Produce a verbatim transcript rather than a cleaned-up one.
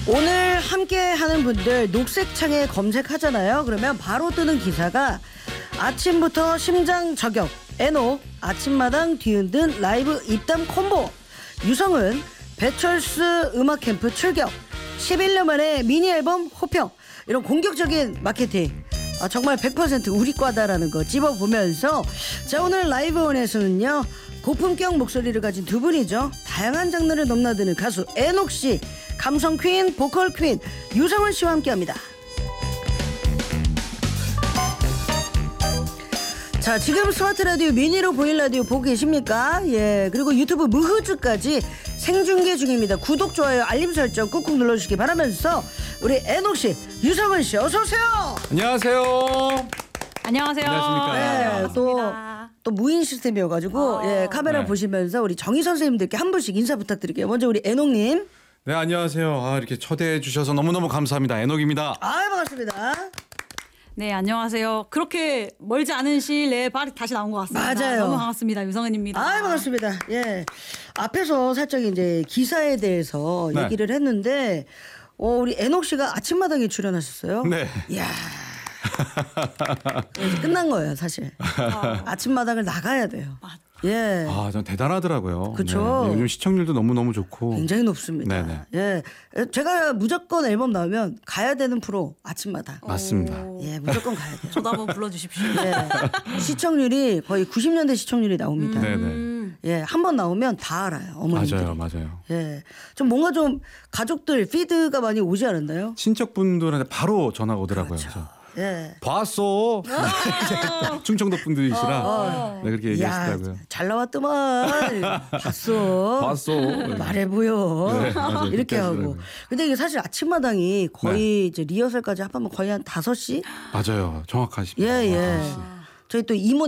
오늘 함께 하는 분들 녹색창에 검색하잖아요. 그러면 바로 뜨는 기사가 아침부터 심장 저격, 에녹, 아침마당 뒤흔든 라이브 입담 콤보, 유성은 배철수 음악 캠프 출격, 십일 년 만에 미니 앨범 호평. 이런 공격적인 마케팅, 아, 정말 백 퍼센트 우리 과다라는 거 찝어보면서, 자, 오늘 라이브원에서는요 고품격 목소리를 가진 두 분이죠. 다양한 장르를 넘나드는 가수 에녹씨, 감성 퀸, 보컬 퀸 유성은 씨와 함께합니다. 자, 지금 스마트 라디오 미니로 보일 라디오 보고 계십니까? 예, 그리고 유튜브 무흐즈까지 생중계 중입니다. 구독, 좋아요, 알림 설정 꾹꾹 눌러주시기 바라면서 우리 에녹씨, 유성은씨 어서오세요. 안녕하세요. 안녕하세요. 안녕하십니까. 네, 또, 또 무인 시스템이어가지고 아. 예, 카메라 네. 보시면서 우리 정희 선생님들께 한 분씩 인사 부탁드릴게요. 먼저 우리 에녹님. 네, 안녕하세요. 아, 이렇게 초대해 주셔서 너무너무 감사합니다. 에녹입니다. 아, 반갑습니다. 네, 안녕하세요. 그렇게 멀지 않은 시일 내에 다시 나온 것 같습니다. 맞아요. 너무 반갑습니다. 유성은입니다. 아, 반갑습니다. 예, 앞에서 살짝 이제 기사에 대해서 네. 얘기를 했는데, 어, 우리 에녹 씨가 아침마당에 출연하셨어요. 네. 이야. 이제 끝난 거예요, 사실. 아. 아침마당을 나가야 돼요. 맞- 예. 아, 전 대단하더라고요. 그쵸. 네, 요즘 시청률도 너무너무 좋고. 굉장히 높습니다. 네네. 예. 제가 무조건 앨범 나오면 가야 되는 프로 아침마당. 맞습니다. 오. 예, 무조건 가야 돼요. 저도 한번 불러주십시오. 예. 시청률이 거의 구십 년대 시청률이 나옵니다. 네네. 음. 예, 한 번 나오면 다 알아요, 어머님들이. 맞아요, 맞아요. 예, 좀 뭔가 좀 가족들 피드가 많이 오지 않았나요? 친척분들한테 바로 전화가 오더라고요. 그렇죠. 그래서 예. 봤어. 충청도 분들이시라 네, 그렇게 야, 얘기하시더라고요. 잘 나왔더만. 봤어. 봤어. 말해보여. 네, 맞아요. 이렇게 그렇게 하고. 하시더라고요. 근데 이게 사실 아침마당이 거의 네. 이제 리허설까지 합하면 거의 한 다섯 시? 맞아요. 정확하십니다. 예, 예. 다섯 시. 저희 또 이모